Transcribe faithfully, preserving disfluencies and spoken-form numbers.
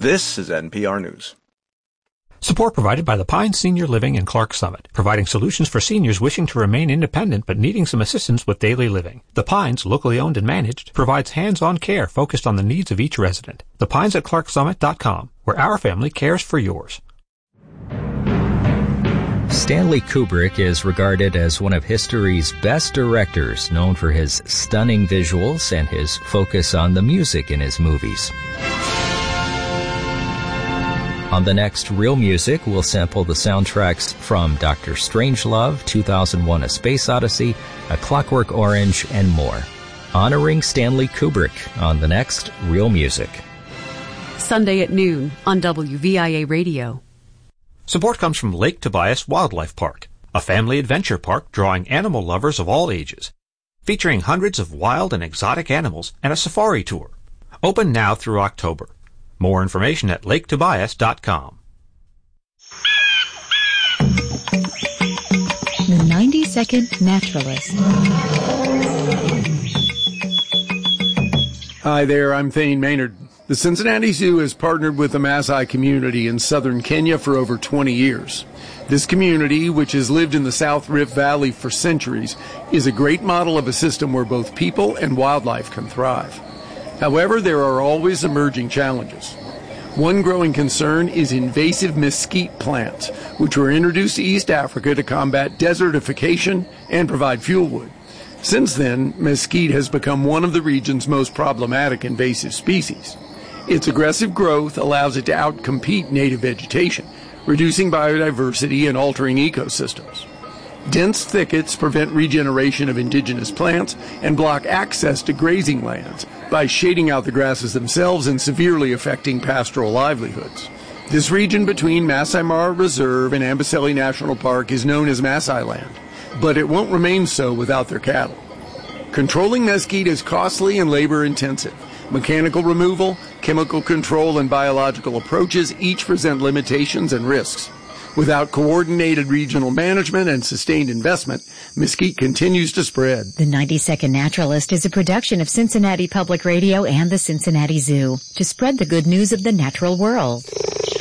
This is N P R News. Support provided by the Pines Senior Living in Clark Summit, providing solutions for seniors wishing to remain independent but needing some assistance with daily living. The Pines, locally owned and managed, provides hands-on care focused on the needs of each resident. The Pines at clark summit dot com, where our family cares for yours. Stanley Kubrick is regarded as one of history's best directors, known for his stunning visuals and his focus on the music in his movies. On the next Real Music, we'll sample the soundtracks from Doctor Strangelove, two thousand one: A Space Odyssey, A Clockwork Orange, and more. Honoring Stanley Kubrick on the next Real Music. Sunday at noon on W V I A Radio. Support comes from Lake Tobias Wildlife Park, a family adventure park drawing animal lovers of all ages, featuring hundreds of wild and exotic animals and a safari tour. Open now through October. More information at lake tobias dot com. The ninety second Naturalist. Hi there, I'm Thane Maynard. The Cincinnati Zoo has partnered with the Maasai community in southern Kenya for over twenty years. This community, which has lived in the South Rift Valley for centuries, is a great model of a system where both people and wildlife can thrive. However, there are always emerging challenges. One growing concern is invasive mesquite plants, which were introduced to East Africa to combat desertification and provide fuel wood. Since then, mesquite has become one of the region's most problematic invasive species. Its aggressive growth allows it to outcompete native vegetation, reducing biodiversity and altering ecosystems. Dense thickets prevent regeneration of indigenous plants and block access to grazing lands by shading out the grasses themselves and severely affecting pastoral livelihoods. This region between Masai Mara Reserve and Amboseli National Park is known as Masai Land, but it won't remain so without their cattle. Controlling mesquite is costly and labor-intensive. Mechanical removal, chemical control, and biological approaches each present limitations and risks. Without coordinated regional management and sustained investment, mesquite continues to spread. The ninety second Naturalist is a production of Cincinnati Public Radio and the Cincinnati Zoo to spread the good news of the natural world.